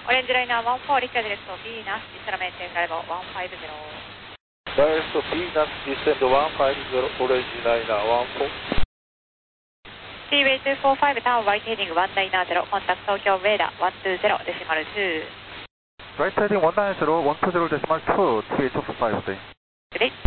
オレンジライナー14リッチャーディレクト B ナスディスタラメンテンライボ150。 Direct Venus descend 150 orange liner 14. Seaway 245 town white heading 190 contact Tokyo Ueda 120 decimal 2. Right heading 190, 120 decimal 2, TH 5, stay. Good day.